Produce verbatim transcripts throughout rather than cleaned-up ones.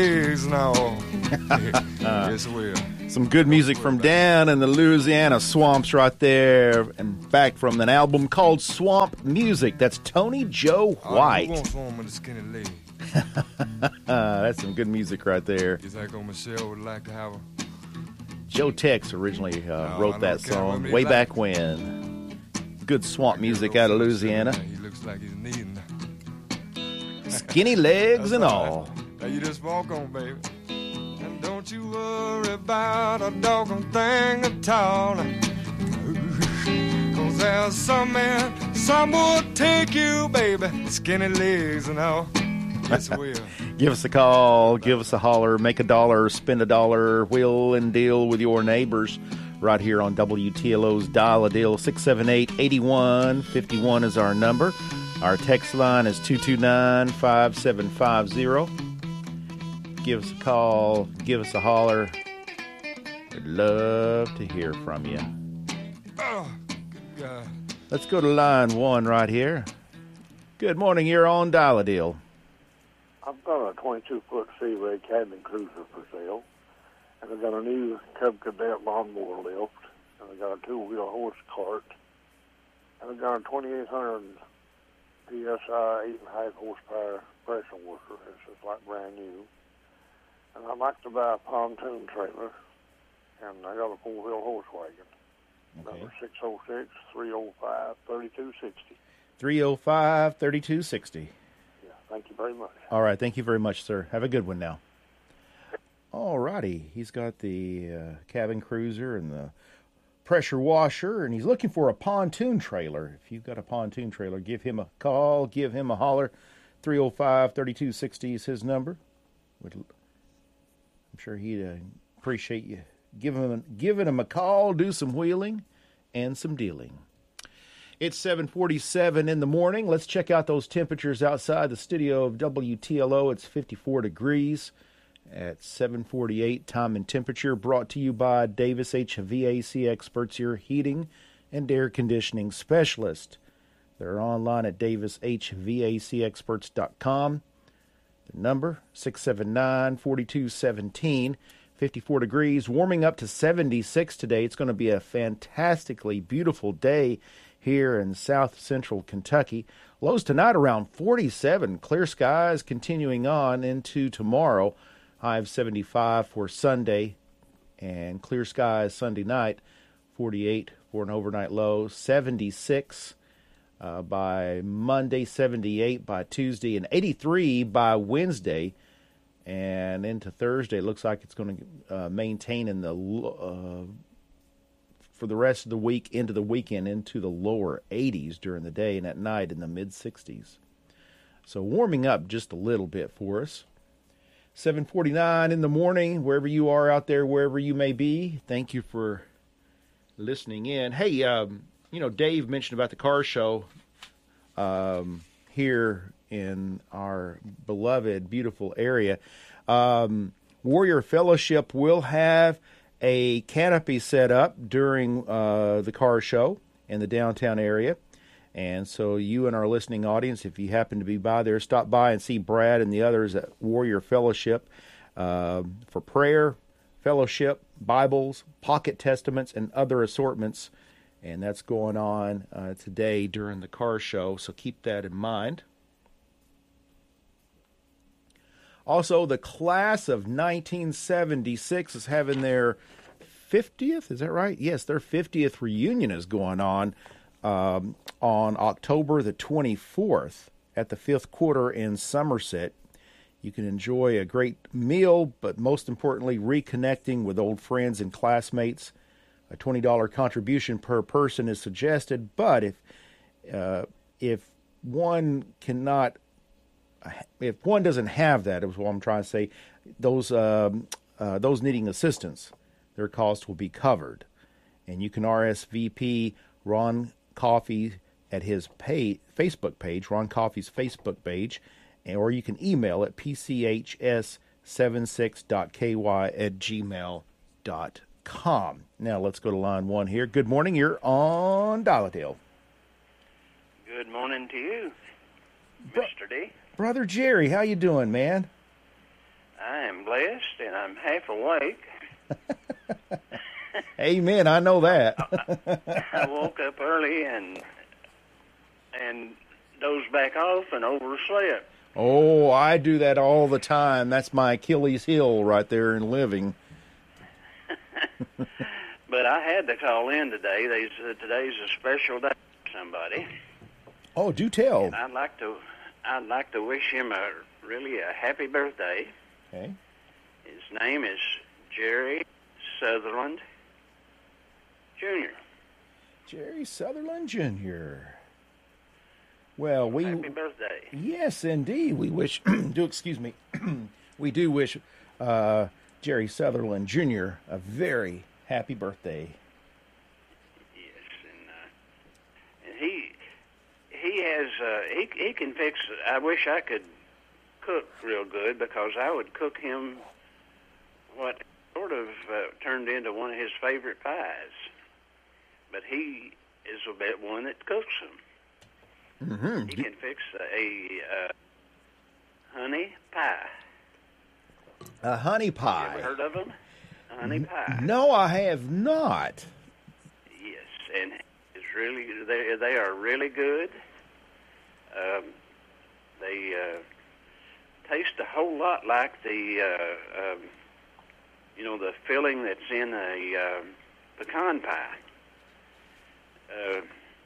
legs now. Yes, will. Some good music from Dan and the Louisiana Swamps right there. And back from an album called Swamp Music. That's Tony Joe White. Who wants one with a skinny leg? That's some good music right there. You think old Michelle would like to have a... Joe Tex originally uh, No, wrote I that don't care song what way he back like. when. Good swamp music out of Louisiana. He looks like he's needing that. Skinny legs That's and all all. right. Now you just walk on, baby. And don't you worry about a doggone thing at all. Cause there's some man, some will take you, baby. Skinny legs and all. Yes, it will. Give us a call, give us a holler, make a dollar, spend a dollar, wheel and deal with your neighbors right here on W T L O's Dial a Deal. Six seven eight, eight one five one is our number. Our text line is two two nine, five seven five zero. Give us a call, give us a holler. We'd love to hear from you. Oh, good God. Let's go to line one right here. Good morning, you're on Dial a Deal. I've got a twenty-two foot Sea Ray cabin cruiser for sale, and I've got a new Cub Cadet lawnmower lift, and I've got a two-wheel horse cart, and I've got a twenty-eight hundred P S I eight and a half horsepower pressure washer. It's just like brand new. And I'd like to buy a pontoon trailer, and I got a four-wheel horse wagon. Okay. Number six oh six, three oh five, thirty-two sixty. three oh five, thirty-two sixty. Yeah, thank you very much. All right, thank you very much, sir. Have a good one now. All righty, he's got the uh, cabin cruiser and the pressure washer, and he's looking for a pontoon trailer. If you've got a pontoon trailer, give him a call, give him a holler. three oh five, thirty-two sixty is his number. I'm sure he'd uh, appreciate you giving him, giving him a call, do some wheeling and some dealing. It's seven forty-seven in the morning. Let's check out those temperatures outside the studio of W T L O. It's fifty-four degrees at seven forty-eight. Time and temperature brought to you by Davis H V A C Experts, your heating and air conditioning specialist. They're online at davis h v a c experts dot com. The number, six seven nine, four two one seven. fifty-four degrees, warming up to seventy-six today. It's going to be a fantastically beautiful day here in south central Kentucky. Lows tonight around forty-seven. Clear skies continuing on into tomorrow. High of seventy-five for Sunday. And clear skies Sunday night. forty-eight for an overnight low. seventy-six uh, by Monday. seventy-eight by Tuesday. And eighty-three by Wednesday. And into Thursday, it looks like it's going to uh, maintain in the uh, for the rest of the week into the weekend into the lower eighties during the day, and at night in the mid sixties. So warming up just a little bit for us. seven forty-nine in the morning, wherever you are out there, wherever you may be. Thank you for listening in. Hey, um, you know, Dave mentioned about the car show um, here in our beloved, beautiful area. Um, Warrior Fellowship will have a canopy set up during uh, the car show in the downtown area. And so you and our listening audience, if you happen to be by there, stop by and see Brad and the others at Warrior Fellowship uh, for prayer, fellowship, Bibles, pocket testaments, and other assortments. And that's going on uh, today during the car show, so keep that in mind. Also, the class of nineteen seventy-six is having their fiftieth, is that right? Yes, their fiftieth reunion is going on um, on October the twenty-fourth at the Fifth Quarter in Somerset. You can enjoy a great meal, but most importantly, reconnecting with old friends and classmates. A twenty dollars contribution per person is suggested, but if uh, if one cannot If one doesn't have that, is what I'm trying to say, those um, uh, those needing assistance, their cost will be covered. And you can R S V P Ron Coffey at his pay, Facebook page, Ron Coffey's Facebook page, or you can email at p c h s seven six dot k y at gmail dot com. Now let's go to line one here. Good morning. You're on Dial a Deal. Good morning to you, Bro- Mister D. Brother Jerry, how you doing, man? I am blessed, and I'm half awake. Amen. I know that. I woke up early and and dozed back off and overslept. Oh, I do that all the time. That's my Achilles heel right there in living. But I had to call in today. They said today's a special day for somebody. Oh, do tell. And I'd like to, I'd like to wish him a really a happy birthday. Okay. His name is Jerry Sutherland Junior Jerry Sutherland Junior Well, we happy birthday. Yes, indeed. We wish. do excuse me. We do wish uh, Jerry Sutherland Junior a very happy birthday. Yes, and uh, and he he has uh, he he can fix. I wish I could cook real good, because I would cook him what sort of uh, turned into one of his favorite pies. But he is a bit one that cooks them. Mm-hmm. He can fix a uh, honey pie. A honey pie. You ever heard of them? A honey pie. No, I have not. Yes, and it's really they they are really good. Um, they uh, taste a whole lot like the uh, um, you know the filling that's in a uh, pecan pie. Uh,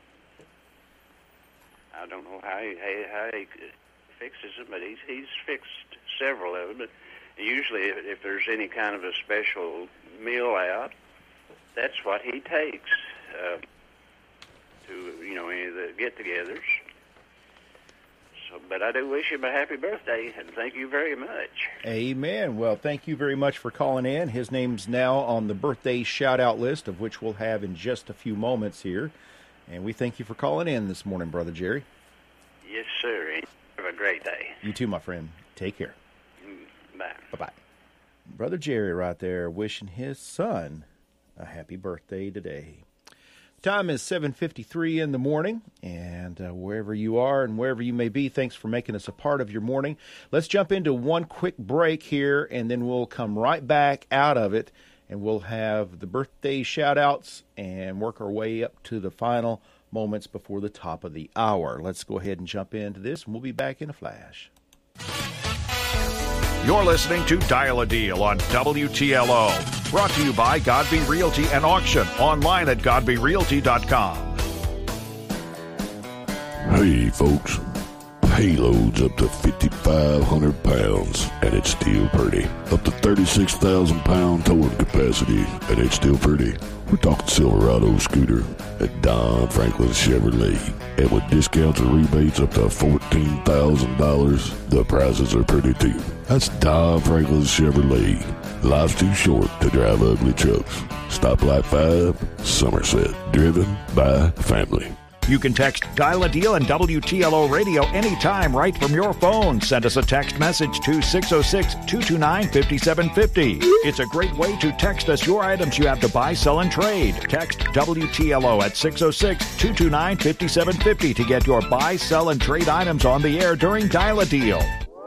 I don't know how he, how he fixes them, but he's he's fixed several of them. But usually, if, if there's any kind of a special meal out, that's what he takes uh, to you know any of the get-togethers. So, but I do wish him a happy birthday, and thank you very much. Amen. Well, thank you very much for calling in. His name's now on the birthday shout-out list, of which we'll have in just a few moments here. And we thank you for calling in this morning, Brother Jerry. Yes, sir. Have a great day. You too, my friend. Take care. Bye. Bye-bye. Brother Jerry right there wishing his son a happy birthday today. Time is seven fifty-three in the morning, and uh, wherever you are and wherever you may be, thanks for making us a part of your morning. Let's jump into one quick break here, and then we'll come right back out of it, and we'll have the birthday shout-outs and work our way up to the final moments before the top of the hour. Let's go ahead and jump into this, and we'll be back in a flash. You're listening to Dial a Deal on W T L O. Brought to you by Godby Realty and Auction. Online at godby realty dot com. Hey, folks. Payload's up to fifty-five hundred pounds, and it's still pretty. Up to thirty-six thousand pound towing capacity, and it's still pretty. We're talking Silverado scooter at Don Franklin Chevrolet. And with discounts and rebates up to fourteen thousand dollars, the prices are pretty too. That's Don Franklin Chevrolet. Life's too short to drive ugly trucks. Stoplight five, Somerset. Driven by family. You can text Dial a Deal and W T L O Radio anytime right from your phone. Send us a text message to six oh six, two two nine, five seven five oh. It's a great way to text us your items you have to buy, sell, and trade. Text W T L O at six oh six, two two nine, five seven five oh to get your buy, sell, and trade items on the air during Dial a Deal.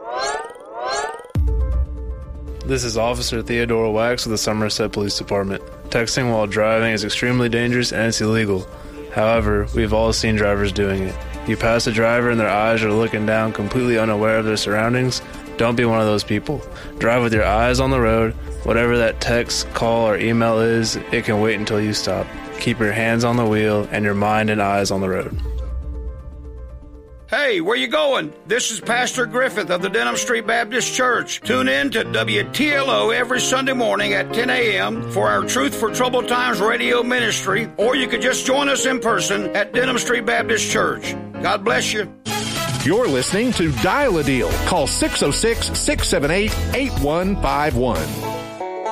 This is Officer Theodore Wax of the Somerset Police Department. Texting while driving is extremely dangerous and it's illegal. However, we've all seen drivers doing it. You pass a driver and their eyes are looking down, completely unaware of their surroundings. Don't be one of those people. Drive with your eyes on the road. Whatever that text, call, or email is, it can wait until you stop. Keep your hands on the wheel and your mind and eyes on the road. Hey, where you going? This is Pastor Griffith of the Denham Street Baptist Church. Tune in to W T L O every Sunday morning at ten a.m. for our Truth for Troubled Times radio ministry, or you could just join us in person at Denham Street Baptist Church. God bless you. You're listening to Dial a Deal. Call six oh six, six seven eight, eight one five one.